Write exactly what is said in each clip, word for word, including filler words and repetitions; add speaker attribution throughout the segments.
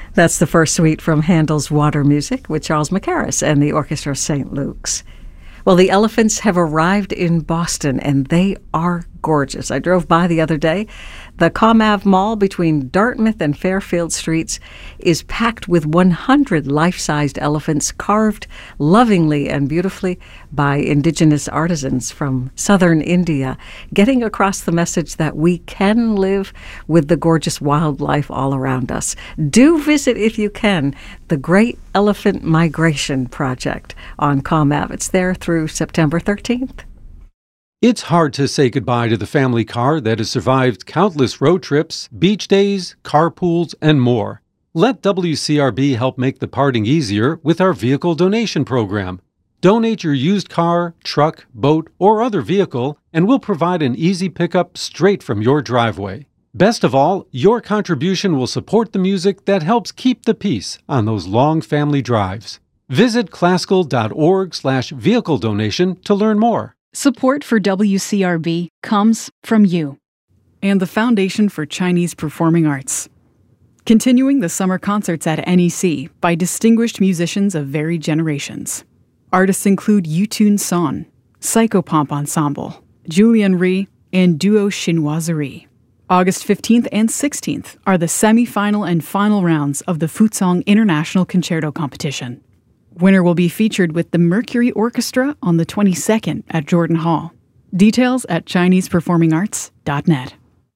Speaker 1: That's the first suite from Handel's Water Music with Charles Mackerras and the Orchestra Saint Luke's. Well, the Elephants have arrived in Boston, and they are gorgeous. I drove by the other day. The ComAv Mall between Dartmouth and Fairfield Streets is packed with one hundred life-sized elephants carved lovingly and beautifully by indigenous artisans from southern India, getting across the message that we can live with the gorgeous wildlife all around us. Do visit, if you can, the Great Elephant Migration Project on ComAv. It's there through September thirteenth.
Speaker 2: It's hard to say goodbye to the family car that has survived countless road trips, beach days, carpools, and more. Let W C R B help make the parting easier with our vehicle donation program. Donate your used car, truck, boat, or other vehicle, and we'll provide an easy pickup straight from your driveway. Best of all, your contribution will support the music that helps keep the peace on those long family drives. Visit classical.org slash vehicle donation to learn more.
Speaker 3: Support for W C R B comes from you and the Foundation for Chinese Performing Arts. Continuing the summer concerts at N E C by distinguished musicians of varied generations. Artists include Yutun Son, Psychopomp Ensemble, Julian Rhee, and Duo Chinoiserie. August fifteenth and sixteenth are the semi-final and final rounds of the Fuzhong International Concerto Competition. Winner will be featured with the Mercury Orchestra on the twenty-second at Jordan Hall. Details at chinese performing arts dot net.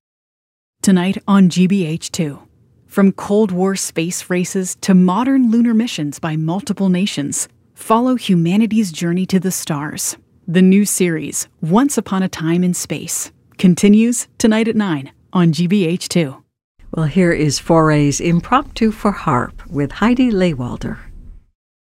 Speaker 3: Tonight on G B H two. From Cold War space races to modern lunar missions by multiple nations, follow humanity's journey to the stars. The new series, Once Upon a Time in Space, continues tonight at nine on G B H two.
Speaker 1: Well, here is Foray's Impromptu for Harp with Heidi Lewalder.